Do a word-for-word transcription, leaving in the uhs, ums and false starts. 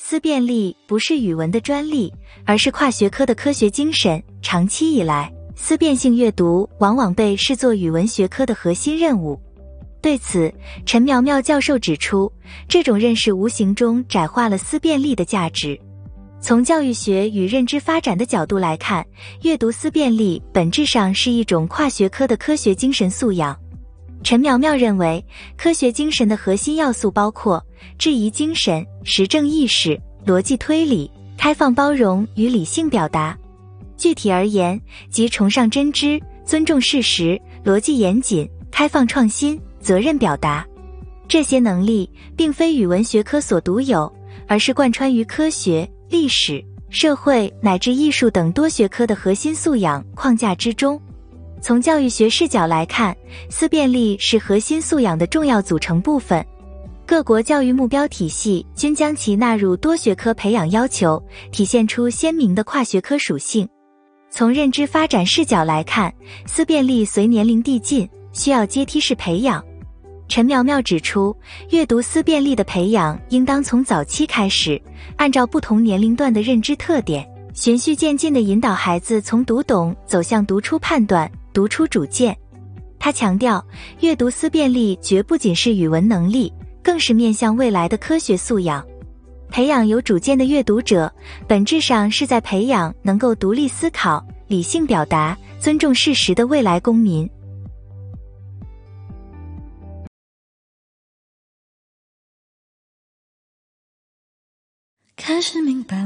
思辨力不是语文的专利，而是跨学科的科学精神。长期以来，思辨性阅读往往被视作语文学科的核心任务。对此，陈苗苗教授指出，这种认识无形中窄化了思辨力的价值。从教育学与认知发展的角度来看，阅读思辨力本质上是一种跨学科的科学精神素养。陈苗苗认为，科学精神的核心要素包括质疑精神、实证意识、逻辑推理、开放包容与理性表达。具体而言，即崇尚真知、尊重事实、逻辑严谨、开放创新、责任表达。这些能力并非语文学科所独有，而是贯穿于科学、历史、社会乃至艺术等多学科的核心素养框架之中。从教育学视角来看，思辨力是核心素养的重要组成部分。各国教育目标体系均将其纳入多学科培养要求，体现出鲜明的跨学科属性。从认知发展视角来看，思辨力随年龄递进，需要阶梯式培养。陈苗苗指出，阅读思辨力的培养应当从早期开始，按照不同年龄段的认知特点，循序渐进地引导孩子从读懂走向读出判断、读出主见。他强调，阅读思辨力绝不仅是语文能力，更是面向未来的科学素养。培养有主见的阅读者，本质上是在培养能够独立思考、理性表达、尊重事实的未来公民。 开始明白